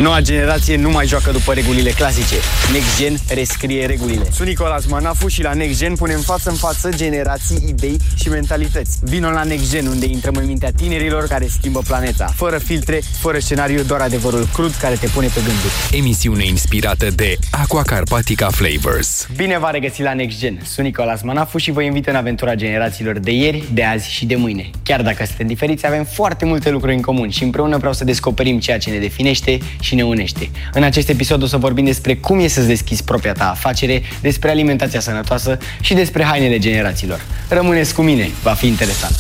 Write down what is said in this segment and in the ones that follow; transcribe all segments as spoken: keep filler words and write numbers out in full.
Noua generație nu mai joacă după regulile clasice. Next Gen rescrie regulile. Sunt Nicolas Manafu și la Next Gen punem față în față generații, idei și mentalități. Vino la Next Gen, unde intrăm în mintea tinerilor care schimbă planeta. Fără filtre, fără scenariu, doar adevărul crud care te pune pe gânduri. Emisiune inspirată de Aqua Carpatica Flavors. Bine v-a regăsit la Next Gen. Sunt Nicolas Manafu și vă invit în aventura generațiilor de ieri, de azi și de mâine. Chiar dacă suntem diferiți, avem foarte multe lucruri în comun și împreună vreau să descoperim ceea ce ne definește și ne unește. În acest episod o să vorbim despre cum e să-ți deschizi propria ta afacere, despre alimentația sănătoasă și despre hainele generațiilor. Rămâneți cu mine, va fi interesant.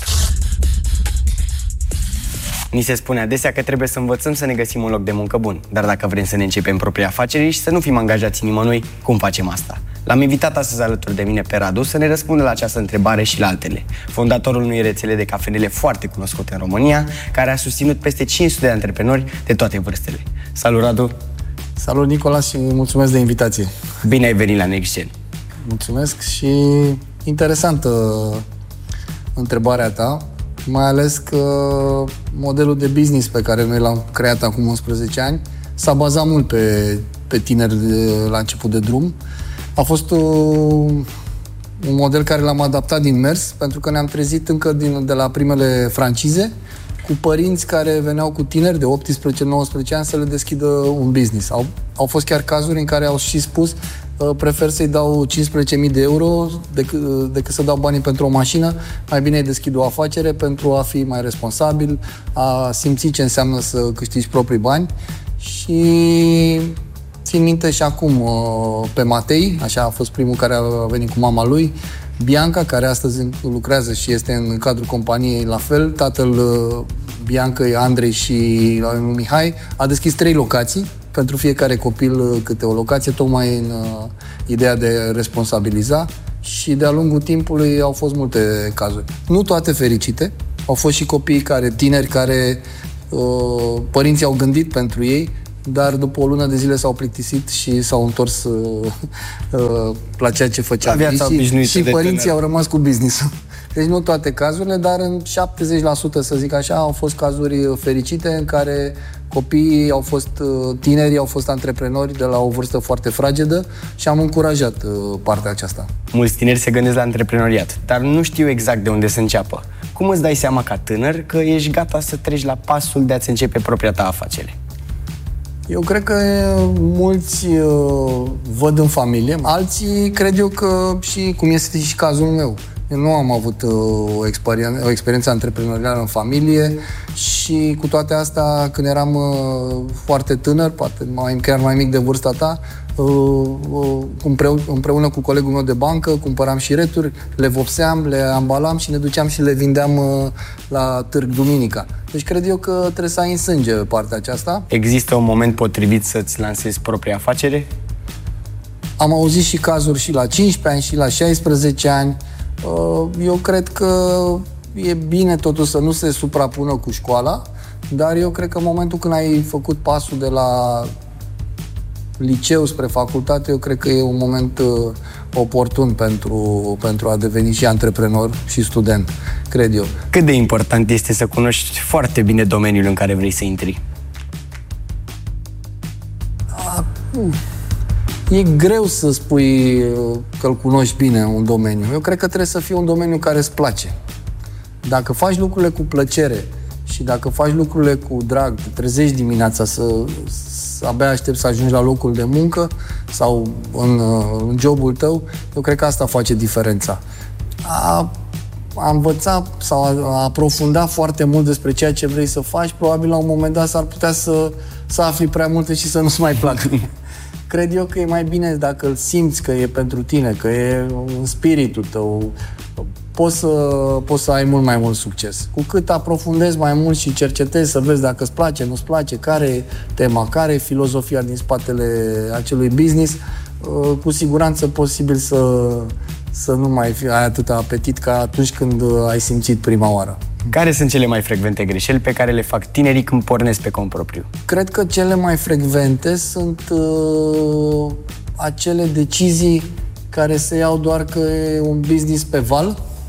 Ni se spune adesea că trebuie să învățăm să ne găsim un loc de muncă bun. Dar dacă vrem să ne începem propria afacere și să nu fim angajați nimănui, cum facem asta? L-am invitat astăzi alături de mine pe Radu să ne răspundă la această întrebare și la altele. Fondatorul unei rețele de cafenele foarte cunoscute în România, care a susținut peste cinci sute de antreprenori de toate vârstele. Salut, Radu! Salut, Nicolas, și mulțumesc de invitație. Bine ai venit la Next Gen! Mulțumesc și interesantă întrebarea ta, mai ales că modelul de business pe care noi l-am creat acum unsprezece ani s-a bazat mult pe, pe tineri de, la început de drum. A fost o, un model care l-am adaptat din mers, pentru că ne-am trezit încă din, de la primele francize cu părinți care veneau cu tineri de optsprezece nouăsprezece ani să le deschidă un business. Au, au fost chiar cazuri în care au și spus prefer să-i dau cincisprezece mii de euro decât, decât să dau banii pentru o mașină, mai bine îi deschid o afacere pentru a fi mai responsabil, a simți ce înseamnă să câștigi proprii bani. Și țin minte și acum pe Matei, așa a fost primul care a venit cu mama lui, Bianca, care astăzi lucrează și este în cadrul companiei la fel, tatăl Bianca, Andrei și Mihai, a deschis trei locații, pentru fiecare copil câte o locație, tocmai în uh, ideea de a responsabiliza, și de-a lungul timpului au fost multe cazuri. Nu toate fericite, au fost și copii care, tineri care uh, părinții au gândit pentru ei, dar după o lună de zile s-au plictisit și s-au întors uh, uh, la ceea ce făceau și, și părinții au rămas cu business-ul. Deci nu toate cazurile, dar în șaptezeci la sută, să zic așa, au fost cazuri fericite în care copiii au fost tineri, au fost antreprenori de la o vârstă foarte fragedă și am încurajat partea aceasta. Mulți tineri se gândesc la antreprenoriat, dar nu știu exact de unde să înceapă. Cum îți dai seama ca tânăr că ești gata să treci la pasul de a-ți începe propria ta afacere? Eu cred că mulți uh, văd în familie, alții cred eu că, și cum este și cazul meu, eu nu am avut uh, o, experien- o experiență antreprenorială în familie și cu toate astea, când eram uh, foarte tânăr, poate mai, chiar mai mic de vârsta ta, uh, uh, împreună, împreună cu colegul meu de bancă, cumpăram șireturi, le vopseam, le ambalam și ne duceam și le vindeam uh, la târg duminica. Deci cred eu că trebuie să ai în sânge partea aceasta. Există un moment potrivit să-ți lansezi propria afacere? Am auzit și cazuri și la cincisprezece ani și la șaisprezece ani. Eu cred că e bine totuși să nu se suprapună cu școala, dar eu cred că în momentul când ai făcut pasul de la liceu spre facultate, eu cred că e un moment oportun pentru, pentru a deveni și antreprenor și student, cred eu. Cât de important este să cunoști foarte bine domeniul în care vrei să intri? Acum, e greu să spui că-l cunoști bine un domeniu. Eu cred că trebuie să fie un domeniu care îți place. Dacă faci lucrurile cu plăcere și dacă faci lucrurile cu drag, te trezești dimineața să, să abia aștept să ajungi la locul de muncă sau în, în jobul tău, eu cred că asta face diferența. A, a învăța sau a, a aprofunda foarte mult despre ceea ce vrei să faci, probabil la un moment dat s-ar putea să, să afli prea multe și să nu-ți mai placă. Cred eu că e mai bine dacă îl simți că e pentru tine, că e în spiritul tău, poți să, poți să ai mult mai mult succes. Cu cât aprofundezi mai mult și cercetezi să vezi dacă îți place, nu-ți place, care e tema, care e filozofia din spatele acelui business, cu siguranță posibil să, să nu mai ai atâta apetit ca atunci când ai simțit prima oară. Care sunt cele mai frecvente greșeli pe care le fac tinerii când pornesc pe cont propriu? Cred că cele mai frecvente sunt uh, acele decizii care se iau doar că e un business pe val,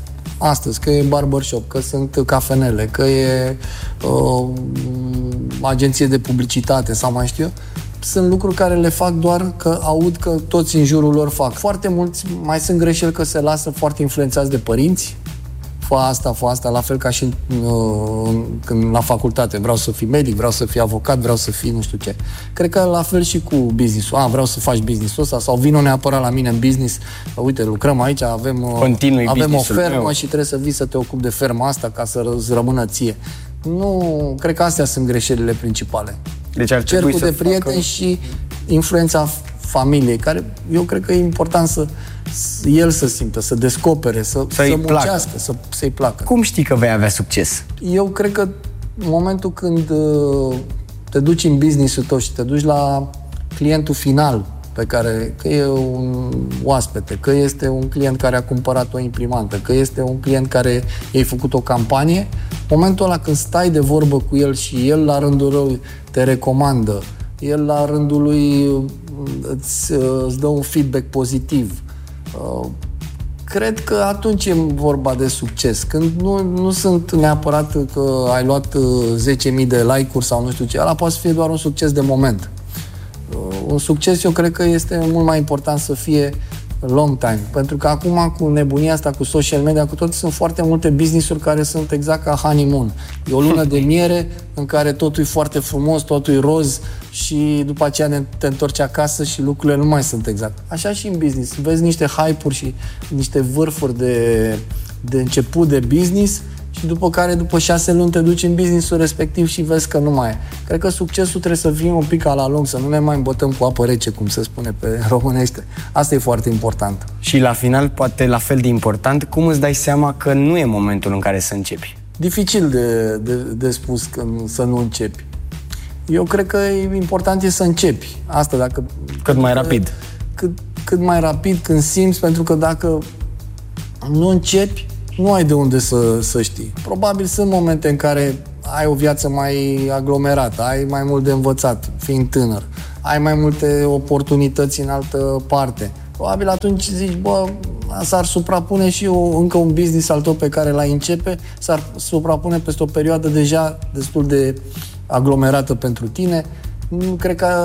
astăzi, că e barbershop, că sunt cafenele, că e uh, agenție de publicitate sau mai știu eu, sunt lucruri care le fac doar că aud că toți în jurul lor fac. Foarte mulți mai sunt greșeli că se lasă foarte influențați de părinți. Fă asta, fă asta, la fel ca și uh, când la facultate. Vreau să fii medic, vreau să fii avocat, vreau să fii nu știu ce. Cred că la fel și cu business-ul. A, vreau să faci business-ul ăsta sau vină neapărat la mine în business. Uite, lucrăm aici, avem, uh, avem o fermă meu. Și trebuie să vii să te ocupi de ferma asta ca să îți rămână ție. Nu, cred că astea sunt greșelile principale. Deci ar trebui cercul să de prieteni facă... și influența familiei, care eu cred că e important să el să simtă, să descopere, să, să muncească, să, să-i placă. Cum știi că vei avea succes? Eu cred că în momentul când uh, te duci în business-ul tău și te duci la clientul final, pe care, că e un oaspete, că este un client care a cumpărat o imprimantă, că este un client care i-ai făcut o campanie, momentul ăla când stai de vorbă cu el și el la rândul lui te recomandă, el la rândul lui îți, îți dă un feedback pozitiv, cred că atunci e vorba de succes. Când nu, nu sunt neapărat că ai luat zece mii de like-uri sau nu știu ce, ăla poate să fie doar un succes de moment. Un succes, eu cred că este mult mai important să fie long time. Pentru că acum, cu nebunia asta, cu social media, cu tot, sunt foarte multe business-uri care sunt exact ca honeymoon. E o lună de miere în care totul e foarte frumos, totul e roz și după aceea te întorci acasă și lucrurile nu mai sunt exact. Așa și în business. Vezi niște hype-uri și niște vârfuri de, de început de business și după care, după șase luni, te duci în business-ul respectiv și vezi că nu mai e. Cred că succesul trebuie să vină un pic ca la lung, să nu ne mai îmbătăm cu apă rece, cum se spune pe românește. Asta e foarte important. Și la final, poate la fel de important, cum îți dai seama că nu e momentul în care să începi? Dificil de, de, de spus că, să nu începi. Eu cred că e important e să începi. Asta dacă... Cât mai rapid. Cât, cât mai rapid, când simți, pentru că dacă nu începi, nu ai de unde să, să știi. Probabil sunt momente în care ai o viață mai aglomerată, ai mai mult de învățat, fiind tânăr, ai mai multe oportunități în altă parte. Probabil atunci zici, bă, s-ar suprapune și eu, încă un business al tău pe care l-ai începe, s-ar suprapune peste o perioadă deja destul de aglomerată pentru tine. Nu cred că...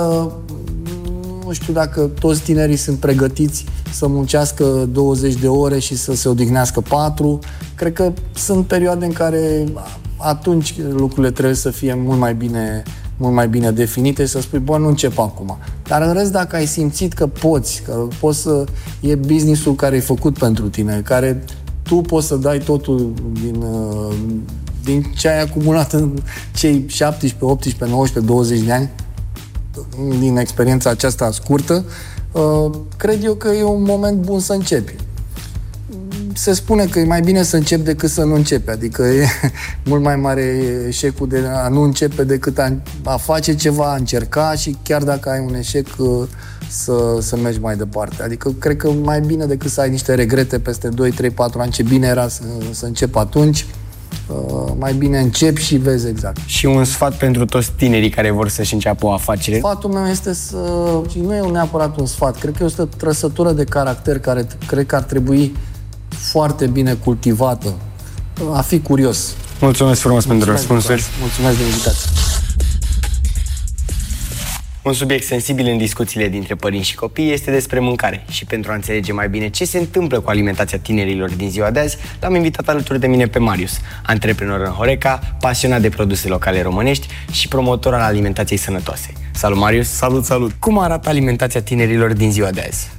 Nu știu dacă toți tinerii sunt pregătiți să muncească douăzeci de ore și să se odihnească patru. Cred că sunt perioade în care atunci lucrurile trebuie să fie mult mai bine, mult mai bine definite și să spui, bă, nu încep acum. Dar în rest, dacă ai simțit că poți, că poți să... e business-ul care e făcut pentru tine, care tu poți să dai totul din, din ce ai acumulat în cei șaptesprezece, optsprezece, nouăsprezece, douăzeci de ani, din experiența aceasta scurtă, cred eu că e un moment bun să începi. Se spune că e mai bine să începi decât să nu începi, adică e mult mai mare eșecul de a nu începe decât a, a face ceva, a încerca și chiar dacă ai un eșec să, să mergi mai departe. Adică cred că mai bine decât să ai niște regrete peste doi, trei, patru ani, ce bine era să, să încep atunci. Uh, mai bine începi și vezi exact. Și un sfat pentru toți tinerii care vor să-și înceapă o afacere? Sfatul meu este să... și nu e neapărat un sfat, cred că e o trăsătură de caracter care cred că ar trebui foarte bine cultivată. A fi curios. Mulțumesc frumos pentru răspunsuri. Mulțumesc de invitație. Un subiect sensibil în discuțiile dintre părinți și copii este despre mâncare și pentru a înțelege mai bine ce se întâmplă cu alimentația tinerilor din ziua de azi, l-am invitat alături de mine pe Marius, antreprenor în Horeca, pasionat de produse locale românești și promotor al alimentației sănătoase. Salut, Marius! Salut, salut! Cum arată alimentația tinerilor din ziua de azi?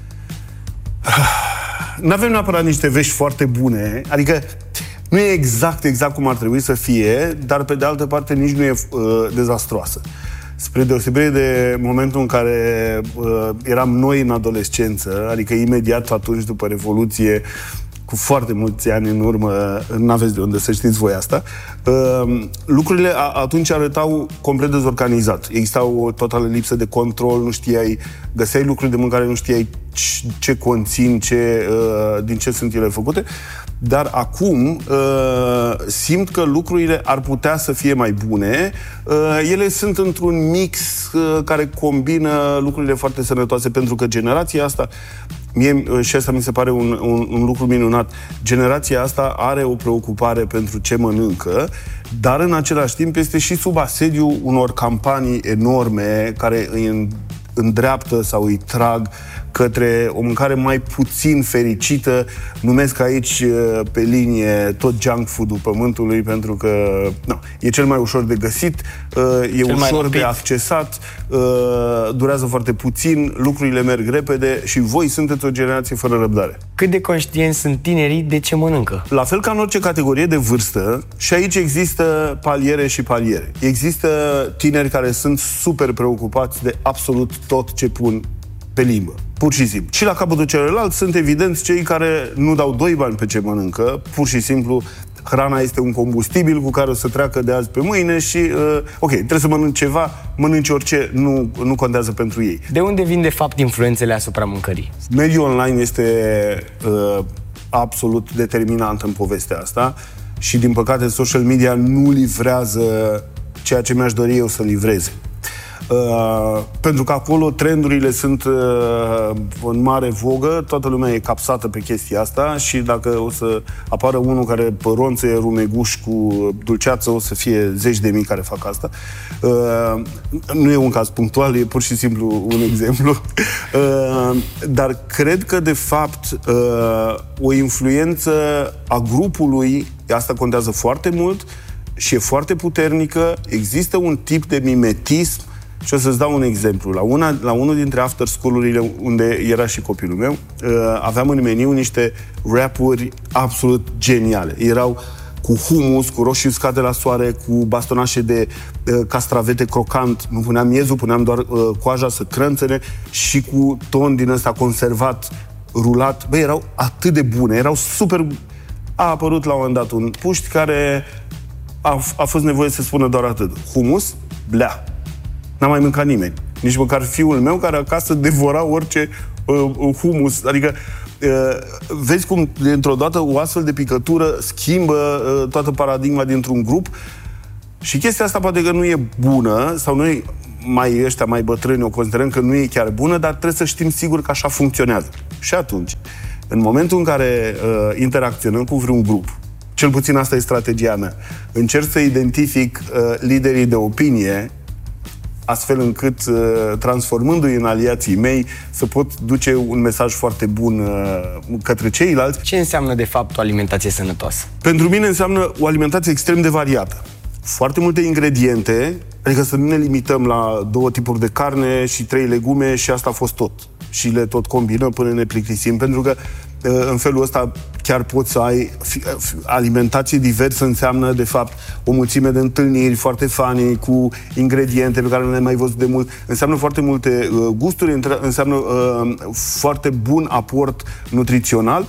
Nu avem neapărat niște vești foarte bune, adică nu e exact, exact cum ar trebui să fie, dar pe de altă parte nici nu e uh, dezastroasă. Spre deosebire de momentul în care uh, eram noi în adolescență, adică imediat atunci după Revoluție, cu foarte mulți ani în urmă, n-aveți de unde să știți voi asta, uh, lucrurile a, atunci arătau complet dezorganizat. Exista o totală lipsă de control, nu știai, găseai lucruri de mâncare, nu știai ce conțin, ce, uh, din ce sunt ele făcute. Dar acum uh, simt că lucrurile ar putea să fie mai bune. Uh, ele sunt într-un mix uh, care combină lucrurile foarte sănătoase, pentru că generația asta Mie și asta mi se pare un, un, un lucru minunat. Generația asta are o preocupare pentru ce mănâncă, dar în același timp este și sub asediu unor campanii enorme care îi îndreaptă sau îi trag către o mâncare mai puțin fericită. Numesc aici pe linie tot junk food-ul pământului, pentru că no, e cel mai ușor de găsit, e cel ușor de accesat, durează foarte puțin, lucrurile merg repede și voi sunteți o generație fără răbdare. Cât de conștienți sunt tinerii de ce mănâncă? La fel ca în orice categorie de vârstă, și aici există paliere și paliere. Există tineri care sunt super preocupați de absolut tot ce pun pe limbă, pur și simplu. Și la capătul celălalt sunt evidenți cei care nu dau doi bani pe ce mănâncă, pur și simplu hrana este un combustibil cu care o să treacă de azi pe mâine și, uh, ok, trebuie să mănânci ceva, mănânci orice, nu, nu contează pentru ei. De unde vin, de fapt, influențele asupra mâncării? Mediul online este uh, absolut determinant în povestea asta și, din păcate, social media nu livrează ceea ce mi-aș dori eu să livreze. Uh, pentru că acolo trendurile sunt uh, în mare vogă, toată lumea e capsată pe chestia asta și dacă o să apară unul care păronțe rumeguș cu dulceață, o să fie zeci de mii care fac asta. Uh, nu e un caz punctual, e pur și simplu un exemplu. Uh, dar cred că, de fapt, uh, o influență a grupului, asta contează foarte mult și e foarte puternică. Există un tip de mimetism. Și o să-ți dau un exemplu. La, una, la unul dintre after school-urile unde era și copilul meu, aveam în meniu niște wrap-uri absolut geniale. Erau cu humus, cu roșii uscate la soare, cu bastonașe de uh, castravete crocant. Nu puneam miezul, puneam doar uh, coaja să crânțene și cu ton din ăsta conservat, rulat. Băi, erau atât de bune, erau super... A apărut la un moment dat un puști care a, a fost nevoie să spună doar atât. Humus, blea. N-a mai mâncat nimeni. Nici măcar fiul meu, care acasă devora orice uh, humus. Adică, uh, vezi cum, dintr-o dată, o astfel de picătură schimbă uh, toată paradigma dintr-un grup. Și chestia asta poate că nu e bună, sau noi, mai ăștia mai bătrâni, o considerăm că nu e chiar bună, dar trebuie să știm sigur că așa funcționează. Și atunci, în momentul în care uh, interacționăm cu vreun grup, cel puțin asta e strategia mea, încerc să identific uh, liderii de opinie, astfel încât, transformându-i în aliații mei, să pot duce un mesaj foarte bun către ceilalți. Ce înseamnă, de fapt, o alimentație sănătoasă? Pentru mine înseamnă o alimentație extrem de variată. Foarte multe ingrediente, adică să nu ne limităm la două tipuri de carne și trei legume și asta a fost tot. Și le tot combinăm până ne plictisim, pentru că în felul ăsta chiar poți să ai alimentație diversă, înseamnă de fapt o mulțime de întâlniri foarte funny cu ingrediente pe care nu le-ai mai văzut de mult, înseamnă foarte multe uh, gusturi, înseamnă uh, foarte bun aport nutrițional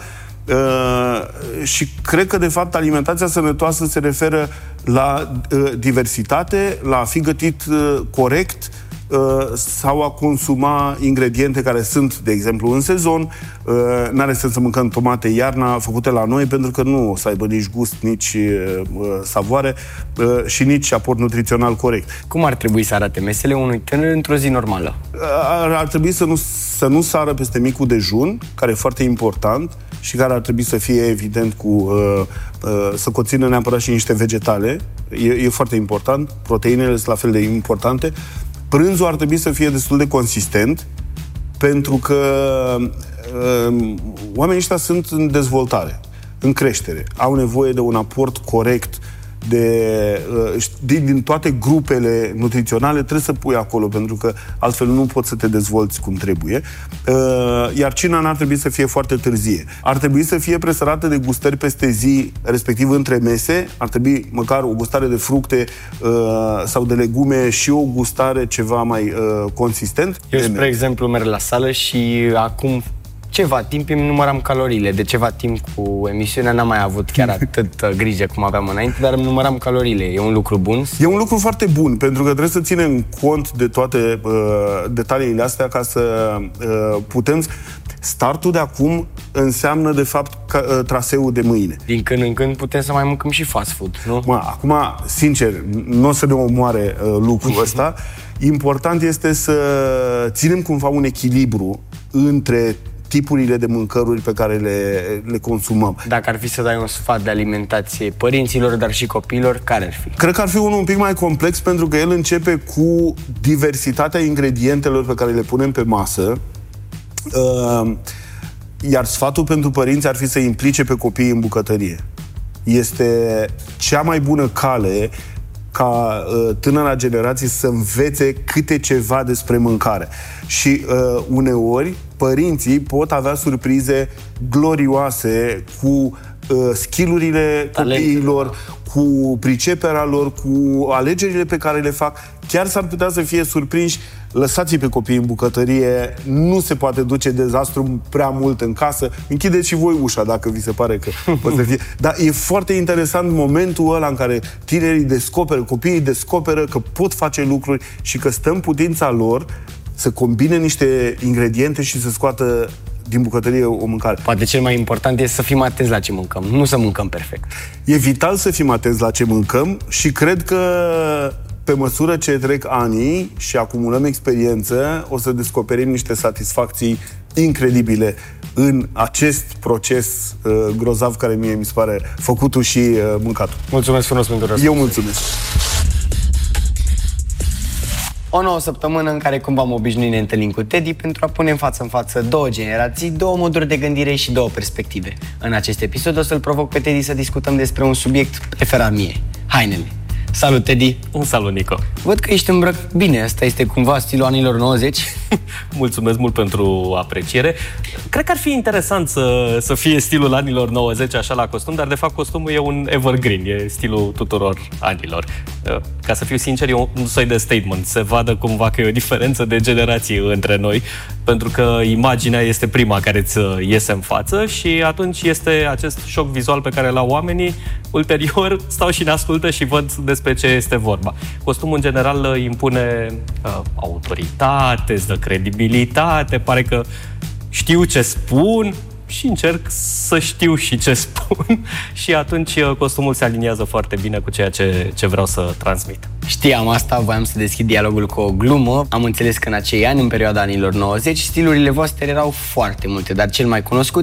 uh, și cred că de fapt alimentația sănătoasă se referă la uh, diversitate, la a fi gătit uh, corect sau a consuma ingrediente care sunt, de exemplu, în sezon. N-are sens să mâncăm tomate iarna făcute la noi, pentru că nu o să aibă nici gust, nici savoare și nici aport nutrițional corect. Cum ar trebui să arate mesele unui tânăr într-o zi normală? Ar, ar trebui să nu, să nu sară peste micul dejun, care e foarte important și care ar trebui să fie, evident, cu să conțină neapărat și niște vegetale. E, e foarte important. Proteinele sunt la fel de importante. Prânzul ar trebui să fie destul de consistent, pentru că uh, oamenii ăștia sunt în dezvoltare, în creștere. Au nevoie de un aport corect de, uh, din, din toate grupele nutriționale, trebuie să pui acolo, pentru că altfel nu poți să te dezvolți cum trebuie. Uh, iar cina n-ar trebui să fie foarte târzie. Ar trebui să fie presărată de gustări peste zi, respectiv între mese. Ar trebui măcar o gustare de fructe uh, sau de legume și o gustare ceva mai uh, consistent. Eu, spre exemplu, merg la sală și acum ceva timp îmi număram caloriile. De ceva timp cu emisiunea n-am mai avut chiar atât grijă cum aveam înainte, dar îmi număram caloriile. E un lucru bun? E un lucru foarte bun, pentru că trebuie să ținem cont de toate uh, detaliile astea ca să uh, putem... Startul de acum înseamnă, de fapt, ca, uh, traseul de mâine. Din când în când putem să mai mâncăm și fast food, nu? Mă, acum, sincer, nu o să ne omoare uh, lucrul ăsta. Important este să ținem cumva un echilibru între tipurile de mâncăruri pe care le, le consumăm. Dacă ar fi să dai un sfat de alimentație părinților, dar și copiilor, care ar fi? Cred că ar fi unul un pic mai complex, pentru că el începe cu diversitatea ingredientelor pe care le punem pe masă. Uh, iar sfatul pentru părinți ar fi să implice pe copii în bucătărie. Este cea mai bună cale ca uh, tânăra generație să învețe câte ceva despre mâncare. Și uh, uneori părinții pot avea surprize glorioase cu uh, skill-urile copiilor, cu priceperea lor, cu alegerile pe care le fac. Chiar s-ar putea să fie surprinși. Lăsați-i pe copii în bucătărie, nu se poate duce dezastru prea mult în casă. Închideți și voi ușa dacă vi se pare că poate să fie. Dar e foarte interesant momentul ăla în care tinerii descoperă, copiii descoperă că pot face lucruri și că stă în putința lor să combine niște ingrediente și să scoată din bucătărie o mâncare. Poate cel mai important este să fim atenți la ce mâncăm, nu să mâncăm perfect. E vital să fim atenți la ce mâncăm și cred că pe măsură ce trec anii și acumulăm experiență, o să descoperim niște satisfacții incredibile în acest proces uh, grozav care mie mi se pare făcutul și uh, mâncatul. Mulțumesc frumos pentru răspuns. Eu mulțumesc. O nouă săptămână în care, cum v-am obișnuit, ne întâlnim cu Teddy pentru a pune în față în față două generații, două moduri de gândire și două perspective. În acest episod o să-l provoc pe Teddy să discutăm despre un subiect preferat mie, hainele. Salut, Teddy! Un salut, Nico! Văd că ești îmbrăcat bine, asta este cumva stilul anilor nouăzeci? Mulțumesc mult pentru apreciere. Cred că ar fi interesant să, să fie stilul anilor nouăzeci așa la costum, dar de fapt costumul e un evergreen, e stilul tuturor anilor. Ca să fiu sincer, e un soi de statement. Se vadă cumva că e o diferență de generații între noi, pentru că imaginea este prima care îți iese în față și atunci este acest șoc vizual pe care l-au oamenii. Ulterior stau și ne ascultă și văd despre ce este vorba. Costumul în general impune uh, autoritate, îți dă credibilitate, pare că știu ce spun și încerc să știu și ce spun și atunci costumul se aliniază foarte bine cu ceea ce, ce vreau să transmit. Știam asta, voiam să deschid dialogul cu o glumă. Am înțeles că în acei ani, în perioada anilor nouăzeci, stilurile voastre erau foarte multe, dar cel mai cunoscut